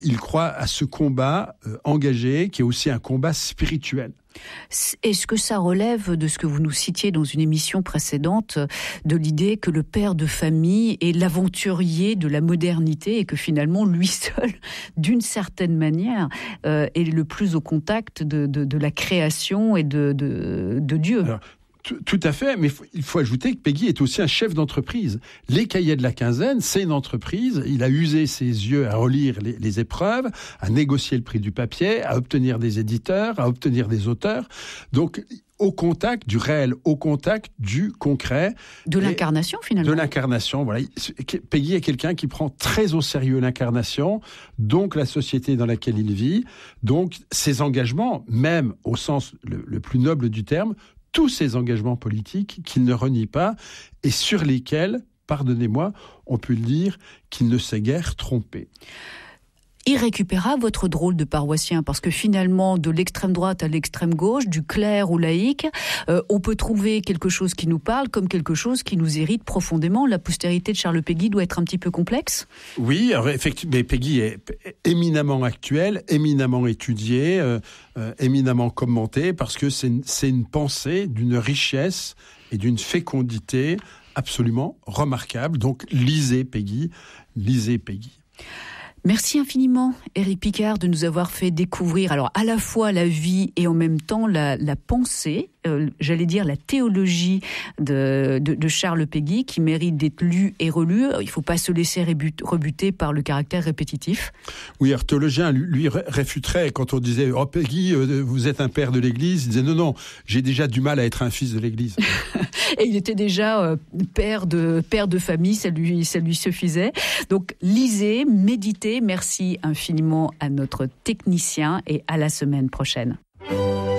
Il croit à ce combat engagé, qui est aussi un combat spirituel. Est-ce que ça relève de ce que vous nous citiez dans une émission précédente, de l'idée que le père de famille est l'aventurier de la modernité et que finalement, lui seul, d'une certaine manière, est le plus au contact de la création et de Dieu? Alors, tout à fait, mais il faut ajouter que Péguy est aussi un chef d'entreprise. Les Cahiers de la Quinzaine, c'est une entreprise. Il a usé ses yeux à relire les épreuves, à négocier le prix du papier, à obtenir des éditeurs, à obtenir des auteurs. Donc, au contact du réel, au contact du concret. De l'incarnation, finalement. De l'incarnation, voilà. Péguy est quelqu'un qui prend très au sérieux l'incarnation, donc la société dans laquelle il vit, donc ses engagements, même au sens le plus noble du terme, tous ces engagements politiques qu'il ne renie pas et sur lesquels, pardonnez-moi, on peut le dire, qu'il ne s'est guère trompé. Irrécupérable, votre drôle de paroissien, parce que finalement, de l'extrême droite à l'extrême gauche, du clerc au laïque, on peut trouver quelque chose qui nous parle comme quelque chose qui nous irrite profondément. La postérité de Charles Péguy doit être un petit peu complexe. Oui, alors effectivement, mais Péguy est éminemment actuel, éminemment étudié, éminemment commenté, parce que c'est une pensée d'une richesse et d'une fécondité absolument remarquable. Donc, lisez Péguy, lisez Péguy. Merci infiniment, Éric Picard, de nous avoir fait découvrir alors à la fois la vie et en même temps la pensée, j'allais dire la théologie de Charles Péguy, qui mérite d'être lu et relu. Il ne faut pas se laisser rebuter par le caractère répétitif. Oui, alors théologien, lui réfuterait quand on disait « Oh Péguy, vous êtes un père de l'Église », il disait « Non, j'ai déjà du mal à être un fils de l'Église ». Et il était déjà père de famille, ça lui suffisait. Donc lisez, méditez. Merci infiniment à notre technicien et à la semaine prochaine.